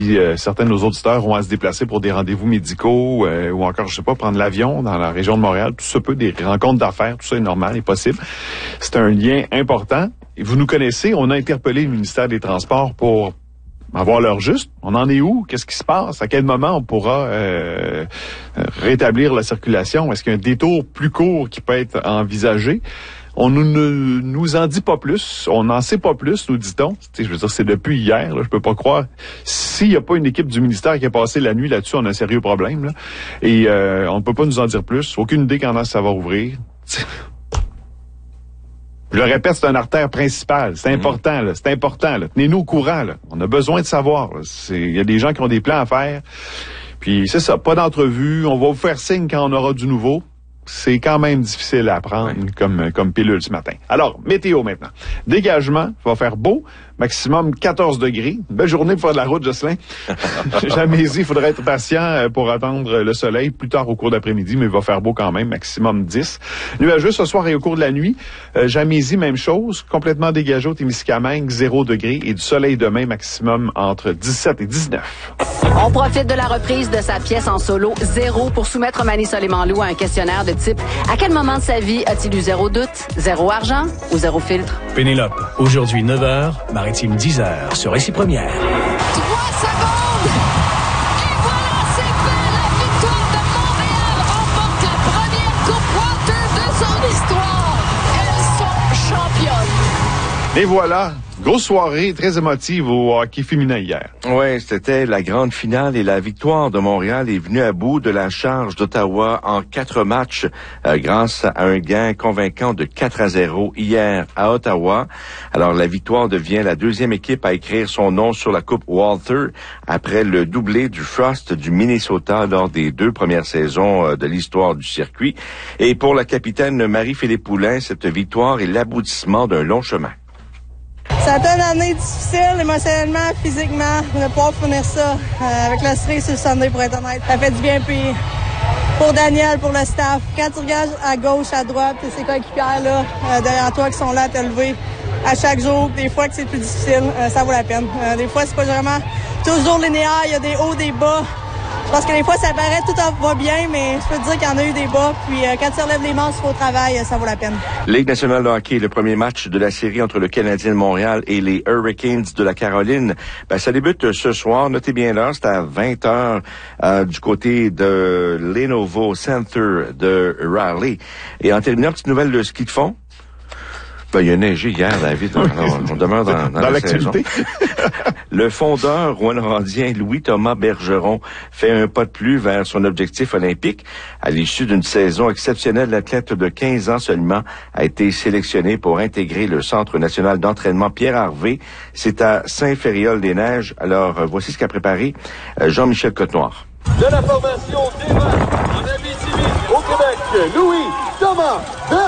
Certains de nos auditeurs ont à se déplacer pour des rendez-vous médicaux ou encore, je sais pas, prendre l'avion dans la région de Montréal. Tout ça peut, des rencontres d'affaires, tout ça est normal et possible. C'est un lien important. Et vous nous connaissez, on a interpellé le ministère des Transports pour avoir l'heure juste. On en est où? Qu'est-ce qui se passe? À quel moment on pourra rétablir la circulation? Est-ce qu'il y a un détour plus court qui peut être envisagé? On ne nous en dit pas plus. On n'en sait pas plus, nous dit-on. Je veux dire, c'est depuis hier. Là, je peux pas croire. S'il n'y a pas une équipe du ministère qui a passé la nuit là-dessus, on a un sérieux problème. Là. Et on ne peut pas nous en dire plus. Aucune idée quand ça va ouvrir. Je le répète, c'est une artère principale. C'est important, là. C'est important, là. Tenez-nous au courant, là. On a besoin de savoir. Il y a des gens qui ont des plans à faire. Puis c'est ça, pas d'entrevue. On va vous faire signe quand on aura du nouveau. C'est quand même difficile à prendre comme pilule ce matin. Alors, météo maintenant. Dégagement, va faire beau, maximum 14 degrés. Une belle journée pour faire de la route, Jocelyn. Jamais il faudrait être patient pour attendre le soleil plus tard au cours d'après-midi, mais il va faire beau quand même, maximum 10. Nuageux ce soir et au cours de la nuit. Jamais même chose, complètement dégagé au Témiscamingue, 0 degré et du soleil demain, maximum entre 17 et 19. On profite de la reprise de sa pièce en solo, Zéro, pour soumettre Mani Soleimanlou à un questionnaire de type « À quel moment de sa vie a-t-il eu zéro doute, zéro argent ou zéro filtre? » Pénélope, aujourd'hui 9h, Maritime 10h, sur Récit Première. 3 secondes! Et voilà, c'est fait! La victoire de Montréal remporte la première Coupe Walter de son histoire. Elles sont championnes. Et voilà, grosse soirée très émotive au hockey féminin hier. Oui, c'était la grande finale et la victoire de Montréal est venue à bout de la charge d'Ottawa en 4 matchs grâce à un gain convaincant de 4-0 hier à Ottawa. Alors, la victoire devient la deuxième équipe à écrire son nom sur la Coupe Walter après le doublé du Frost du Minnesota lors des 2 premières saisons de l'histoire du circuit. Et pour la capitaine Marie-Philippe Poulin, cette victoire est l'aboutissement d'un long chemin. Ça a été une année difficile, émotionnellement, physiquement, de pouvoir finir ça avec la cerise sur le Sunday, pour être honnête. Ça fait du bien, puis pour Daniel, pour le staff. Quand tu regardes à gauche, à droite, ces coéquipières là derrière toi qui sont là à te lever à chaque jour, des fois que c'est plus difficile, ça vaut la peine. Des fois, c'est pas vraiment toujours linéaire, il y a des hauts, des bas. Parce que des fois, ça paraît tout va bien, mais je peux te dire qu'il y en a eu des bas. Puis quand tu relèves les manches au travail, ça vaut la peine. Ligue nationale de hockey, le premier match de la série entre le Canadien de Montréal et les Hurricanes de la Caroline. Ça débute ce soir. Notez bien l'heure, c'est à 20h du côté de Lenovo Center de Raleigh. Et en terminant, petite nouvelle de ski de fond. Il y a neigé hier, David. Alors, on demeure dans l'actualité. Le fondeur rwandien Louis-Thomas Bergeron fait un pas de plus vers son objectif olympique. À l'issue d'une saison exceptionnelle, l'athlète de 15 ans seulement a été sélectionné pour intégrer le Centre national d'entraînement Pierre Harvey. C'est à Saint-Féréol-des-Neiges. Alors, voici ce qu'a préparé Jean-Michel Cotenoir. De la formation des en Abitibi, au Québec, Louis-Thomas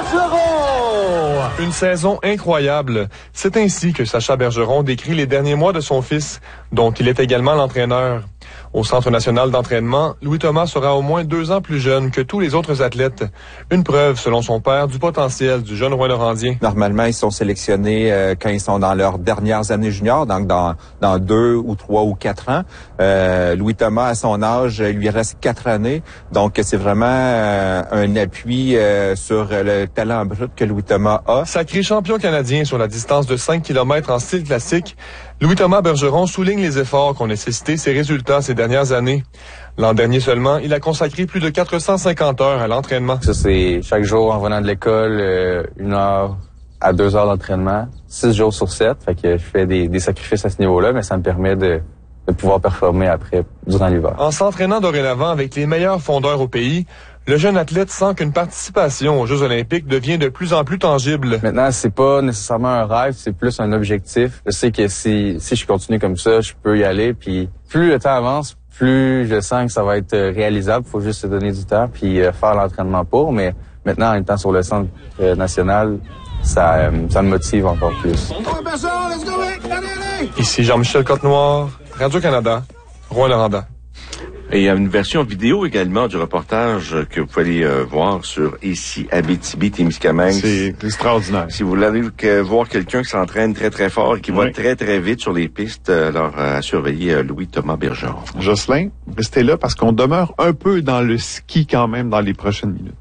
Bergeron! Une saison incroyable. C'est ainsi que Sacha Bergeron décrit les derniers mois de son fils, dont il est également l'entraîneur. Au Centre national d'entraînement, Louis-Thomas sera au moins 2 ans plus jeune que tous les autres athlètes. Une preuve, selon son père, du potentiel du jeune Rouyn-Norandien. Normalement, ils sont sélectionnés quand ils sont dans leurs dernières années juniors, donc dans 2 ou 3 ou 4 ans. Louis-Thomas, à son âge, il lui reste 4 années. Donc, c'est vraiment un appui sur le talent brut que Louis-Thomas a. Sacré champion canadien sur la distance de 5 km en style classique, Louis-Thomas Bergeron souligne les efforts qu'ont nécessité ses résultats ces dernières années. L'an dernier seulement, il a consacré plus de 450 heures à l'entraînement. Ça, c'est chaque jour en venant de l'école, 1 heure à 2 heures d'entraînement, 6 jours sur 7. Fait que je fais des sacrifices à ce niveau-là, mais ça me permet de pouvoir performer après, durant l'hiver. En s'entraînant dorénavant avec les meilleurs fondeurs au pays, le jeune athlète sent qu'une participation aux Jeux olympiques devient de plus en plus tangible. Maintenant, c'est pas nécessairement un rêve, c'est plus un objectif. Je sais que si je continue comme ça, je peux y aller. Puis plus le temps avance, plus je sens que ça va être réalisable. Il faut juste se donner du temps puis faire l'entraînement pour. Mais maintenant, en étant sur le centre national, ça me motive encore plus. Ici Jean-Michel Cotenoir, Radio-Canada, Rouyn-Noranda. Et il y a une version vidéo également du reportage que vous pouvez voir sur ici Abitibi-Témiscamingue. C'est extraordinaire. Si vous voulez voir quelqu'un qui s'entraîne très très fort et qui va très très vite sur les pistes, alors à surveiller Louis-Thomas Bergeron. Jocelyn, restez là parce qu'on demeure un peu dans le ski quand même dans les prochaines minutes.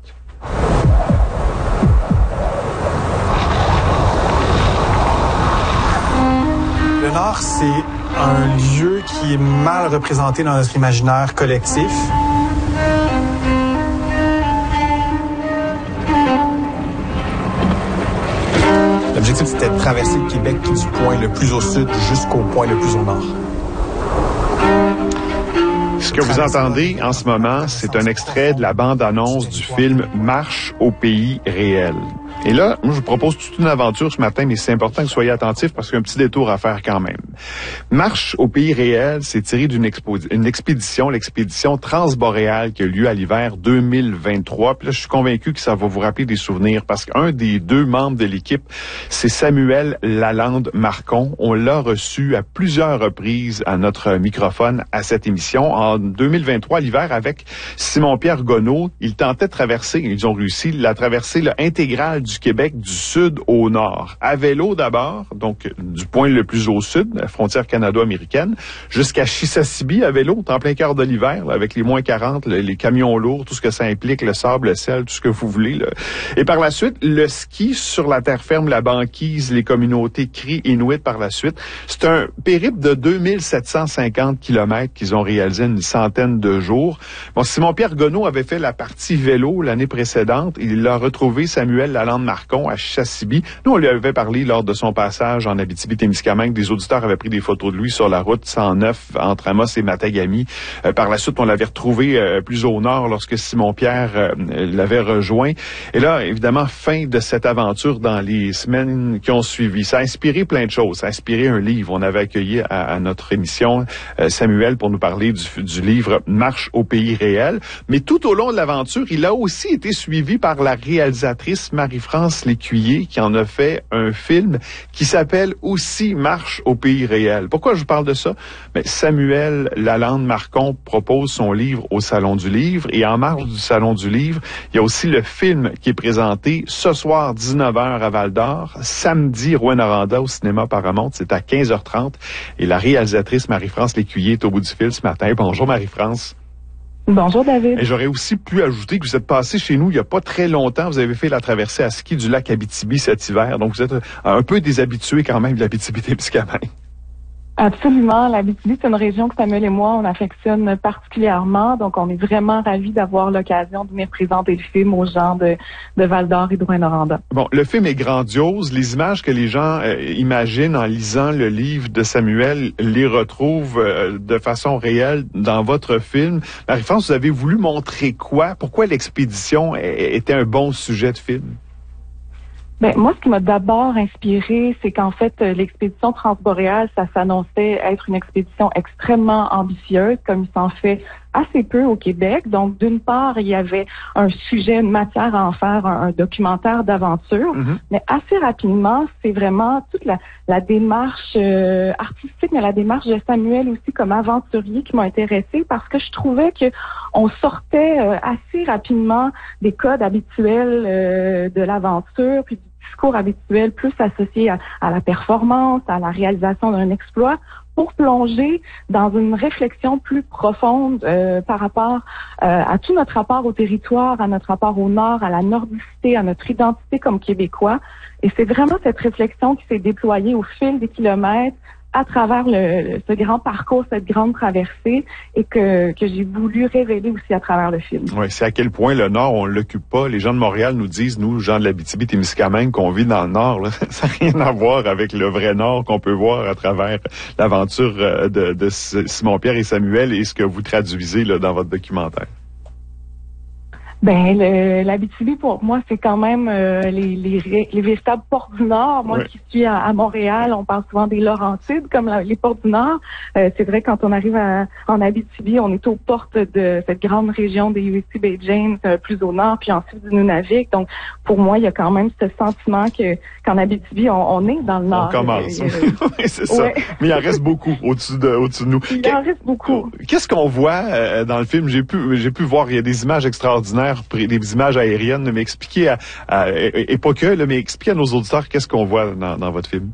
Le Nord, c'est un lieu qui est mal représenté dans notre imaginaire collectif. L'objectif, c'était de traverser le Québec du point le plus au sud jusqu'au point le plus au nord. Ce que vous entendez en ce moment, c'est un extrait de la bande-annonce du film Marche au pays réel. Et là, moi, je vous propose toute une aventure ce matin, mais c'est important que vous soyez attentifs parce qu'il y a un petit détour à faire quand même. Marche au pays réel, c'est tiré d'une expédition, l'expédition transboréale qui a eu lieu à l'hiver 2023. Puis là, je suis convaincu que ça va vous rappeler des souvenirs parce qu'un des deux membres de l'équipe, c'est Samuel Lalande-Marcon. On l'a reçu à plusieurs reprises à notre microphone à cette émission. En 2023, l'hiver, avec Simon-Pierre Gonneau, ils tentaient de traverser, ils ont réussi, la traversée intégrale du Québec du sud au nord. À vélo d'abord, donc du point le plus au sud, la frontière canado-américaine, jusqu'à Chisasibi à vélo, en plein cœur de l'hiver, là, avec les moins 40, les camions lourds, tout ce que ça implique, le sable, le sel, tout ce que vous voulez. Là. Et par la suite, le ski sur la terre ferme, la banquise, les communautés Cri Inuit par la suite. C'est un périple de 2750 kilomètres qu'ils ont réalisé une centaine de jours. Bon, Simon-Pierre Gonneau avait fait la partie vélo l'année précédente. Il a retrouvé Samuel Lalande-Marcon à Chisasibi. Nous, on lui avait parlé lors de son passage en Abitibi-Témiscamingue. Des auditeurs avaient pris des photos de lui sur la route 109 entre Amos et Matagami. Par la suite, on l'avait retrouvé plus au nord lorsque Simon-Pierre l'avait rejoint. Et là, évidemment, fin de cette aventure dans les semaines qui ont suivi. Ça a inspiré plein de choses. Ça a inspiré un livre. On avait accueilli à notre émission Samuel pour nous parler du livre Marche au pays réel. Mais tout au long de l'aventure, il a aussi été suivi par la réalisatrice Marie-France Lécuyer qui en a fait un film qui s'appelle aussi Marche au pays réel. Pourquoi je vous parle de ça? Mais Samuel Lalande-Marcon propose son livre au Salon du Livre et en marge du Salon du Livre, il y a aussi le film qui est présenté ce soir 19h à Val-d'Or, samedi Rouyn-Noranda au cinéma Paramount, c'est à 15h30 et la réalisatrice Marie-France Lécuyer est au bout du fil ce matin. Bonjour Marie-France. Bonjour David. Et j'aurais aussi pu ajouter que vous êtes passé chez nous il n'y a pas très longtemps. Vous avez fait la traversée à ski du lac Abitibi cet hiver. Donc vous êtes un peu déshabitué quand même de l'Abitibi-Témiscamingue. Absolument. L'Abitibi, c'est une région que Samuel et moi, on affectionne particulièrement. Donc, on est vraiment ravis d'avoir l'occasion de venir présenter le film aux gens de Val-d'Or et de Rouyn-Noranda. Bon, le film est grandiose. Les images que les gens imaginent en lisant le livre de Samuel les retrouvent de façon réelle dans votre film. Marie-France, vous avez voulu montrer quoi? Pourquoi l'expédition était un bon sujet de film? Ben, moi, ce qui m'a d'abord inspiré, c'est qu'en fait, l'expédition transboréale, ça s'annonçait être une expédition extrêmement ambitieuse, comme il s'en fait assez peu au Québec. Donc, d'une part, il y avait un sujet, une matière à en faire un documentaire d'aventure, mais assez rapidement, c'est vraiment toute la démarche artistique, mais la démarche de Samuel aussi comme aventurier qui m'a intéressée parce que je trouvais que on sortait assez rapidement des codes habituels de l'aventure, puis du discours habituel plus associé à la performance, à la réalisation d'un exploit, pour plonger dans une réflexion plus profonde par rapport à tout notre rapport au territoire, à notre rapport au Nord, à la nordicité, à notre identité comme Québécois. Et c'est vraiment cette réflexion qui s'est déployée au fil des kilomètres, à travers ce grand parcours, cette grande traversée, et que j'ai voulu révéler aussi à travers le film. Oui, c'est à quel point le Nord, on l'occupe pas. Les gens de Montréal nous disent, nous, gens de l'Abitibi-Témiscamingue, qu'on vit dans le Nord. Là. Ça n'a rien à voir avec le vrai Nord qu'on peut voir à travers l'aventure de Simon-Pierre et Samuel et ce que vous traduisez là, dans votre documentaire. Ben, l'Abitibi, pour moi, c'est quand même les véritables portes du Nord. Moi qui suis à Montréal, on parle souvent des Laurentides comme les portes du Nord. C'est vrai, quand on arrive en Abitibi, on est aux portes de cette grande région des USC Bay James, plus au nord, puis ensuite du Nunavik. Donc, pour moi, il y a quand même ce sentiment qu'en Abitibi, on est dans le Nord. On commence. Oui, c'est ça. Mais il en reste beaucoup au-dessus de nous. Il en reste beaucoup. Qu'est-ce qu'on voit dans le film? J'ai pu voir, il y a des images extraordinaires, des images aériennes, mais expliquez et pas que, là, mais expliquez à nos auditeurs qu'est-ce qu'on voit dans votre film.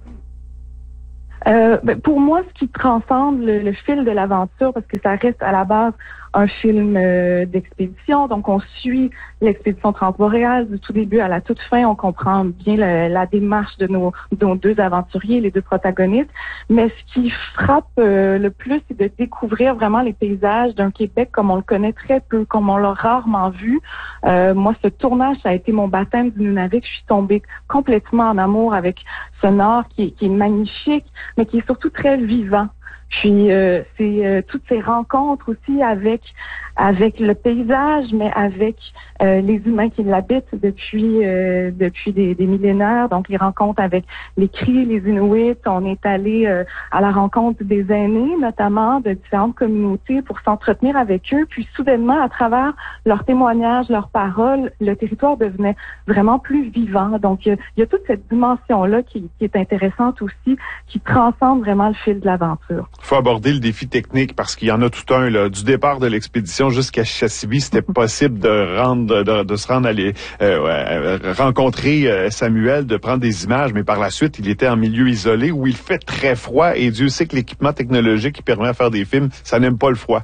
Pour moi, ce qui transcende le fil de l'aventure, parce que ça reste à la base un film d'expédition, donc on suit l'expédition transboréale du tout début à la toute fin, on comprend bien la démarche de nos deux aventuriers, les deux protagonistes, mais ce qui frappe le plus, c'est de découvrir vraiment les paysages d'un Québec comme on le connaît très peu, comme on l'a rarement vu. Moi, ce tournage, ça a été mon baptême du Nunavik. Je suis tombée complètement en amour avec ce Nord qui est magnifique, mais qui est surtout très vivant. Puis c'est toutes ces rencontres aussi avec le paysage, mais avec les humains qui l'habitent depuis des millénaires. Donc les rencontres avec les Cris, les Inuits. On est allé à la rencontre des aînés, notamment de différentes communautés, pour s'entretenir avec eux. Puis soudainement, à travers leurs témoignages, leurs paroles, le territoire devenait vraiment plus vivant. Donc il y a toute cette dimension-là qui est intéressante aussi, qui transcende vraiment le fil de l'aventure. Il faut aborder le défi technique parce qu'il y en a tout un, là. Du départ de l'expédition jusqu'à Chasibi, c'était possible de se rendre rencontrer Samuel, de prendre des images, mais par la suite, il était en milieu isolé où il fait très froid et Dieu sait que l'équipement technologique qui permet de faire des films, ça n'aime pas le froid.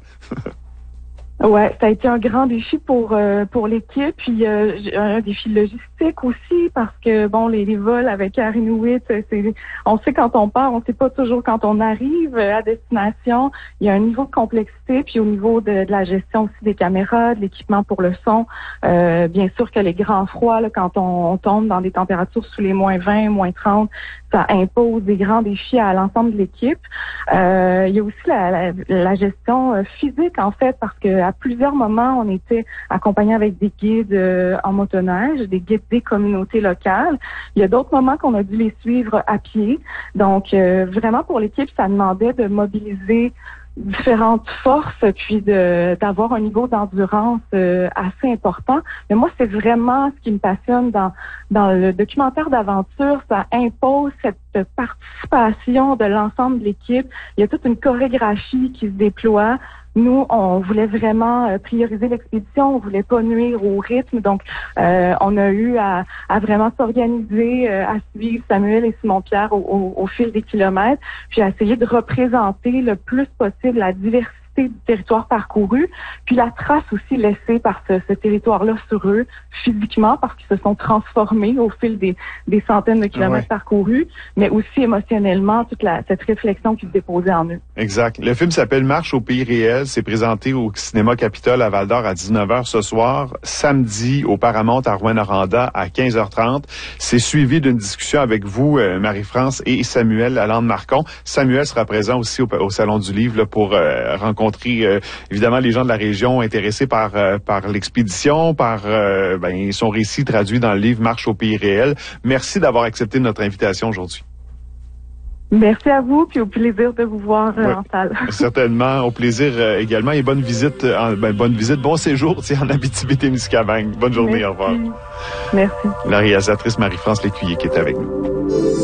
Ouais, ça a été un grand défi pour l'équipe, puis un défi logistique aussi, parce que bon, les vols avec Air Inuit, on sait quand on part, on sait pas toujours quand on arrive à destination. Il y a un niveau de complexité, puis au niveau de la gestion aussi des caméras, de l'équipement pour le son. Bien sûr que les grands froids, là, quand on tombe dans des températures sous les -20, -30, ça impose des grands défis à l'ensemble de l'équipe. Il y a aussi la gestion physique, en fait, parce que à plusieurs moments, on était accompagnés avec des guides en motoneige, des guides des communautés locales. Il y a d'autres moments qu'on a dû les suivre à pied. Donc, vraiment, pour l'équipe, ça demandait de mobiliser différentes forces, puis d'avoir un niveau d'endurance assez important. Mais moi, c'est vraiment ce qui me passionne dans le documentaire d'aventure. Ça impose cette participation de l'ensemble de l'équipe. Il y a toute une chorégraphie qui se déploie. Nous, on voulait vraiment prioriser l'expédition, on voulait pas nuire au rythme, donc on a eu à vraiment s'organiser, à suivre Samuel et Simon-Pierre au fil des kilomètres, puis à essayer de représenter le plus possible la diversité du territoire parcouru, puis la trace aussi laissée par ce territoire-là sur eux, physiquement, parce qu'ils se sont transformés au fil des centaines de kilomètres parcourus, mais aussi émotionnellement, toute cette réflexion qui se déposait en eux. Exact. Le film s'appelle Marche au pays réel. C'est présenté au Cinéma Capitole à Val-d'Or à 19h ce soir, samedi au Paramount à Rouyn-Noranda à 15h30. C'est suivi d'une discussion avec vous, Marie-France et Samuel Lalande-Marcon. Samuel sera présent aussi au Salon du Livre là, pour rencontrer évidemment les gens de la région intéressés par l'expédition, par son récit traduit dans le livre Marche au pays réel. Merci d'avoir accepté notre invitation aujourd'hui. Merci à vous, puis au plaisir de vous voir en salle. Certainement, au plaisir également et bonne visite, bon séjour en Abitibi-Témiscamingue. Bonne journée, au revoir. Merci. La réalisatrice Marie-France Lécuyer qui est avec nous.